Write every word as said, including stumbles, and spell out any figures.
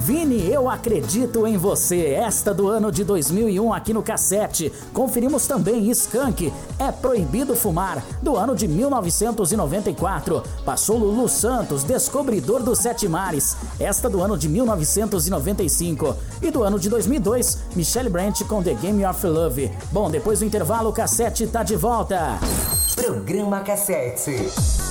Vini, Eu Acredito em Você, esta do ano de dois mil e um aqui no Cassete. Conferimos também Skank, É Proibido Fumar, do ano de mil novecentos e noventa e quatro. Passou Lulu Santos, Descobridor dos Sete Mares, esta do ano de mil novecentos e noventa e cinco. E do ano de dois mil e dois, Michelle Branch com The Game of Love. Bom, depois do intervalo, o Cassete tá de volta. Programa Cassete.